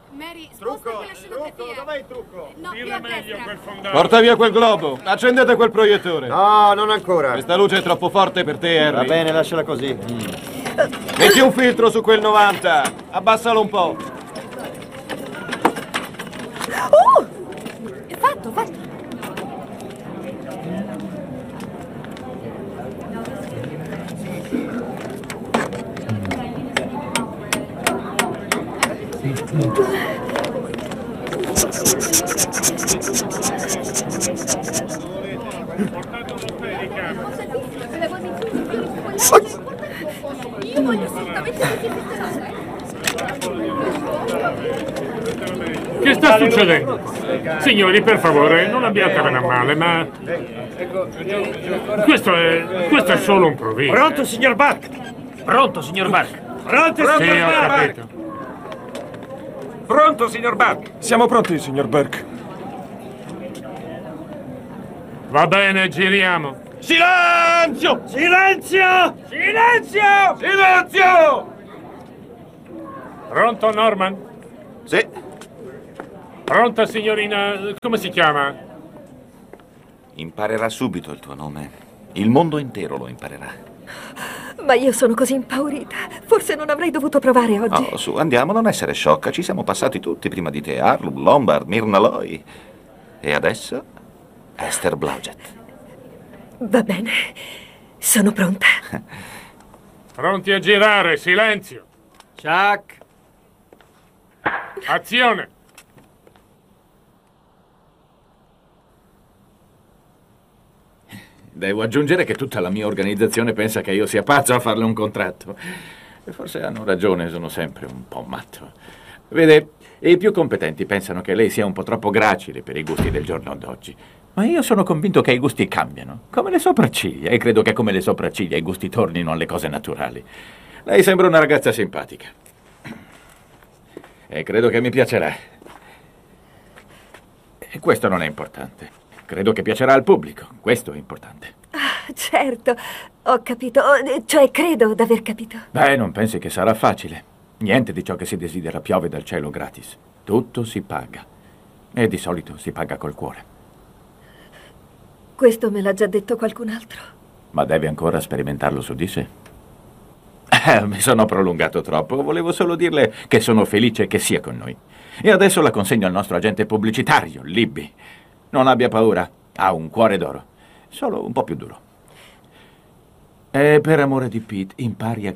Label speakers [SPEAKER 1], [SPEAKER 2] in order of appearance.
[SPEAKER 1] Mary, sposta quella scenografia.
[SPEAKER 2] Dov'è il trucco?
[SPEAKER 1] No, più a destra.
[SPEAKER 3] Porta via quel globo. Accendete quel proiettore.
[SPEAKER 2] No, non ancora.
[SPEAKER 3] Questa luce è troppo forte per te, Harry.
[SPEAKER 2] Va bene, lasciala così.
[SPEAKER 3] Metti un filtro su quel 90. Abbassalo un po'.
[SPEAKER 1] È fatto, fatto. Io voglio assolutamente
[SPEAKER 4] Che sta succedendo? Signori, per favore, non abbiatevene a male, ma... Questo è solo un provino.
[SPEAKER 5] Pronto, signor Buck?
[SPEAKER 6] Pronto, signor Buck?
[SPEAKER 5] Pronto,
[SPEAKER 4] Sì,
[SPEAKER 5] signor
[SPEAKER 4] ho
[SPEAKER 5] Buck?
[SPEAKER 4] capito.
[SPEAKER 5] Pronto, signor Buck?
[SPEAKER 7] Siamo pronti, signor Burke.
[SPEAKER 4] Va bene, giriamo.
[SPEAKER 5] Silenzio! Silenzio! Silenzio! Silenzio!
[SPEAKER 4] Pronto, Norman?
[SPEAKER 2] Sì.
[SPEAKER 4] Pronta, signorina... come si chiama?
[SPEAKER 8] Imparerà subito il tuo nome. Il mondo intero lo imparerà.
[SPEAKER 9] Ma io sono così impaurita. Forse non avrei dovuto provare oggi.
[SPEAKER 8] Oh, su, andiamo, non essere sciocca. Ci siamo passati tutti prima di te. Harlow, Lombard, Myrna Loy. E adesso Esther Blodgett.
[SPEAKER 9] Va bene. Sono pronta.
[SPEAKER 4] Pronti a girare, silenzio.
[SPEAKER 5] Chuck!
[SPEAKER 4] Azione.
[SPEAKER 6] Devo aggiungere che tutta la mia organizzazione pensa che io sia pazzo a farle un contratto. E forse hanno ragione, sono sempre un po' matto. Vede, i più competenti pensano che lei sia un po' troppo gracile per i gusti del giorno d'oggi. Ma io sono convinto che i gusti cambiano, come le sopracciglia, e credo che come le sopracciglia i gusti tornino alle cose naturali. Lei sembra una ragazza simpatica. E credo che mi piacerà. E questo non è importante. Credo che piacerà al pubblico. Questo è importante.
[SPEAKER 9] Ah, certo, ho capito. Cioè, credo d'aver capito.
[SPEAKER 6] Beh, non pensi che sarà facile. Niente di ciò che si desidera piove dal cielo gratis. Tutto si paga. E di solito si paga col cuore.
[SPEAKER 9] Questo me l'ha già detto qualcun altro.
[SPEAKER 6] Ma deve ancora sperimentarlo su di sé. Mi sono prolungato troppo. Volevo solo dirle che sono felice che sia con noi. E adesso la consegno al nostro agente pubblicitario, Libby. Non abbia paura. Ha un cuore d'oro. Solo un po' più duro. E per amore di Pete, impari a